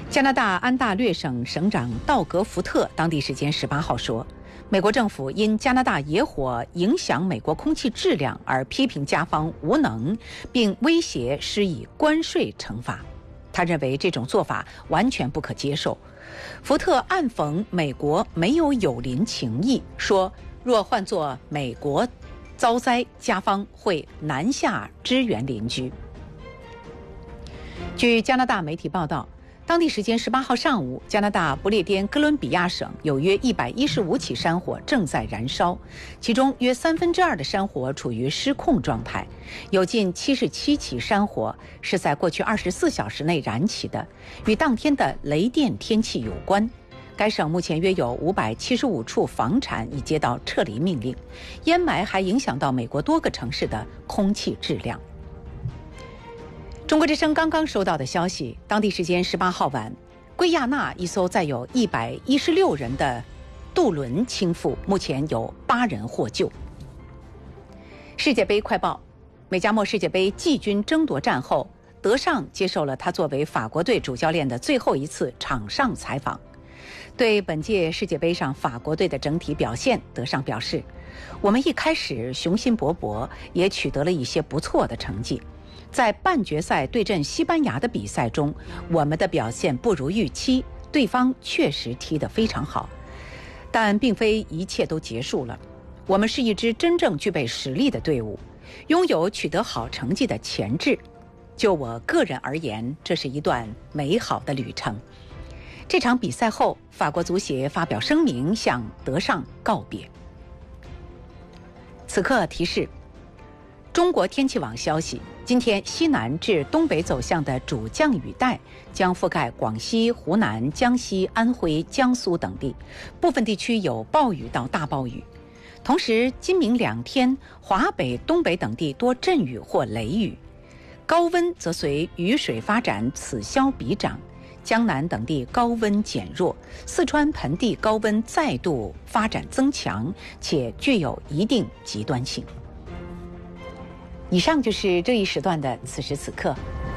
加拿大安大略省省长道格·福特当地时间18号说，美国政府因加拿大野火影响美国空气质量而批评加方无能，并威胁施以关税惩罚。他认为这种做法完全不可接受。福特暗讽美国没有友邻情谊，说若换作美国遭灾，加方会南下支援邻居。据加拿大媒体报道，当地时间18号上午，加拿大不列颠哥伦比亚省有约115起山火正在燃烧，其中约2/3的山火处于失控状态，有近77起山火是在过去24小时内燃起的，与当天的雷电天气有关。该省目前约有575处房产已接到撤离命令，烟霾还影响到美国多个城市的空气质量。中国之声刚刚收到的消息，当地时间18号晚，圭亚那一艘载有116人的渡轮倾覆，目前有8人获救。世界杯快报：美加墨世界杯季军争夺战后，德尚接受了他作为法国队主教练的最后一次场上采访。对本届世界杯上法国队的整体表现，德尚表示：“我们一开始雄心勃勃，也取得了一些不错的成绩。在半决赛对阵西班牙的比赛中，我们的表现不如预期，对方确实踢得非常好，但并非一切都结束了。我们是一支真正具备实力的队伍，拥有取得好成绩的潜质。就我个人而言，这是一段美好的旅程。”这场比赛后，法国足协发表声明向德尚告别。此刻提示：中国天气网消息，今天西南至东北走向的主降雨带将覆盖广西、湖南、江西、安徽、江苏等地，部分地区有暴雨到大暴雨。同时，今明2天，华北、东北等地多阵雨或雷雨，高温则随雨水发展此消彼长。江南等地高温减弱，四川盆地高温再度发展增强，且具有一定极端性。以上就是这一时段的此时此刻。